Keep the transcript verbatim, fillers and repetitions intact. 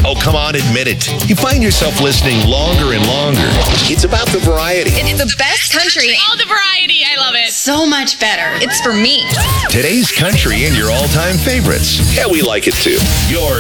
Oh, come on, admit it. You find yourself listening longer and longer. It's about the variety. It's the best country. All the variety. I love it. So much better. It's for me. Today's country and your all-time favorites. Yeah, we like it too. Your